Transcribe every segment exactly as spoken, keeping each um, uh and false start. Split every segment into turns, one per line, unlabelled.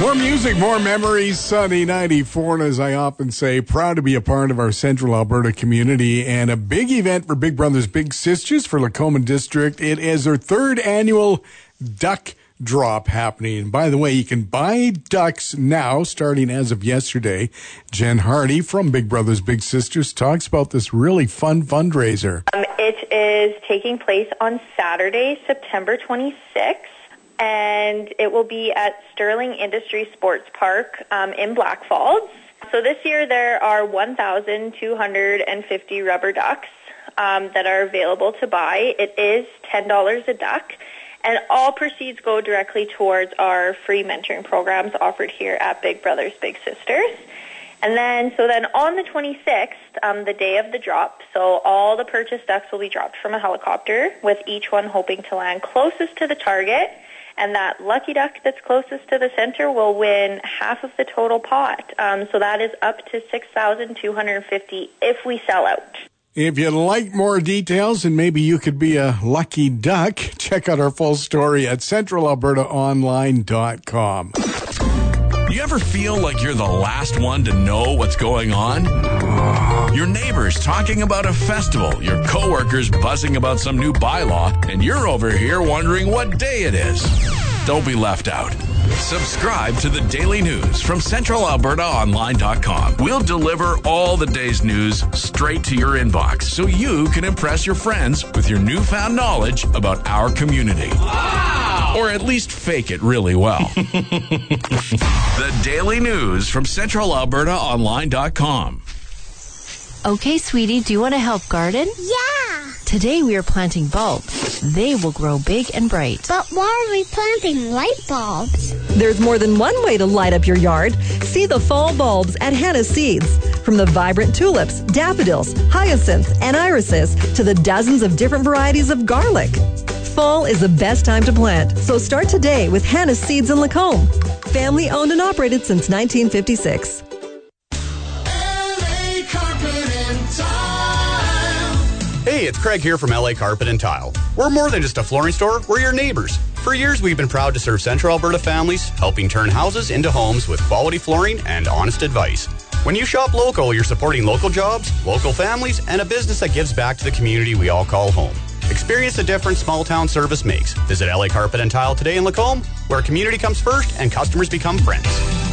More music, more memories, Sunny ninety-four, and as I often say, proud to be a part of our Central Alberta community and a big event for Big Brothers Big Sisters for Lacombe District. It is their third annual Duck Drop happening. And by the way, you can buy ducks now, starting as of yesterday. Jen Hardy from Big Brothers Big Sisters talks about this really fun fundraiser.
Um, it is taking place on Saturday, September twenty-sixth. And it will be at Sterling Industry Sports Park um, in Black Falls. So this year there are one thousand two hundred fifty rubber ducks um, that are available to buy. It is ten dollars a duck, and all proceeds go directly towards our free mentoring programs offered here at Big Brothers Big Sisters. And then, so then on the twenty-sixth, um, the day of the drop, so all the purchased ducks will be dropped from a helicopter, with each one hoping to land closest to the target. And that lucky duck that's closest to the center will win half of the total pot. Um, so that is up to six thousand two hundred fifty dollars if we sell out.
If you'd like more details and maybe you could be a lucky duck, check out our full story at central alberta online dot com.
You ever feel like you're the last one to know what's going on? Your neighbors talking about a festival, your coworkers buzzing about some new bylaw, and you're over here wondering what day it is. Don't be left out. Subscribe to the Daily News from central alberta online dot com. We'll deliver all the day's news straight to your inbox so you can impress your friends with your newfound knowledge about our community. Wow! Or at least fake it really well. The Daily News from central alberta online dot com.
Okay, sweetie, do you want to help garden?
Yeah!
Today we are planting bulbs. They will grow big and bright.
But why are we planting light bulbs?
There's more than one way to light up your yard. See the fall bulbs at Hannah Seeds. From the vibrant tulips, daffodils, hyacinths, and irises to the dozens of different varieties of garlic. Fall is the best time to plant, so start today with Hannah Seeds in Lacombe. Family owned and operated since nineteen fifty-six.
Hey, it's Craig here from L A Carpet and Tile. We're more than just a flooring store, we're your neighbors. For years, we've been proud to serve Central Alberta families, helping turn houses into homes with quality flooring and honest advice. When you shop local, you're supporting local jobs, local families, and a business that gives back to the community we all call home. Experience the difference small-town service makes. Visit L A Carpet and Tile today in Lacombe, where community comes first and customers become friends.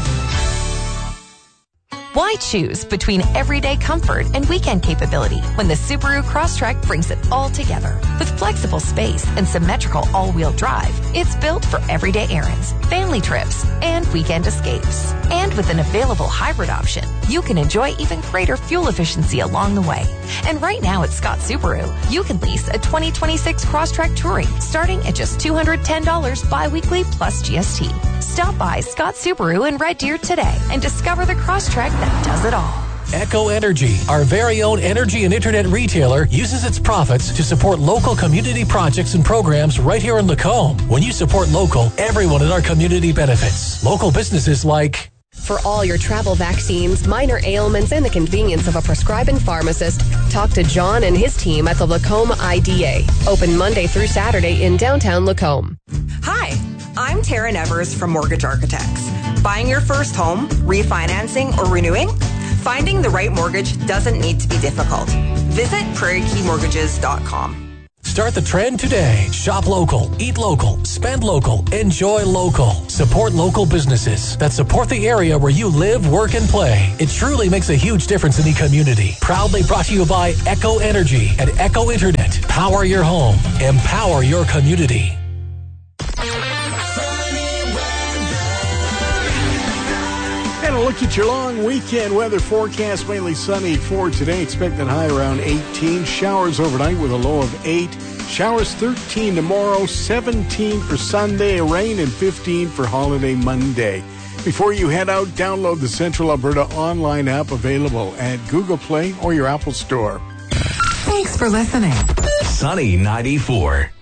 Why choose between everyday comfort and weekend capability when the Subaru Crosstrek brings it all together? With flexible space and symmetrical all-wheel drive, it's built for everyday errands, family trips, and weekend escapes. And with an available hybrid option, you can enjoy even greater fuel efficiency along the way. And right now at Scott Subaru, you can lease a twenty twenty-six Crosstrek Touring starting at just two hundred ten dollars bi-weekly plus G S T. Stop by Scott Subaru in Red Deer today and discover the Crosstrek that does it all.
Echo Energy, our very own energy and internet retailer, uses its profits to support local community projects and programs right here in Lacombe. When you support local, everyone in our community benefits. Local businesses like...
For all your travel vaccines, minor ailments, and the convenience of a prescribing pharmacist, talk to John and his team at the Lacombe I D A. Open Monday through Saturday in downtown Lacombe.
Hi, I'm Taryn Evers from Mortgage Architects. Buying your first home, refinancing, or renewing? Finding the right mortgage doesn't need to be difficult. Visit prairie key mortgages dot com.
Start the trend today. Shop local, eat local, spend local, enjoy local. Support local businesses that support the area where you live, work, and play. It truly makes a huge difference in the community. Proudly brought to you by Echo Energy and Echo Internet. Power your home. Empower your community.
And a look at your long weekend weather forecast. Mainly sunny for today. Expected high around eighteen. Showers overnight with a low of eight. Showers thirteen tomorrow. seventeen for Sunday. Rain and fifteen for holiday Monday. Before you head out, download the Central Alberta online app available at Google Play or your Apple Store.
Thanks for listening.
Sunny ninety-four.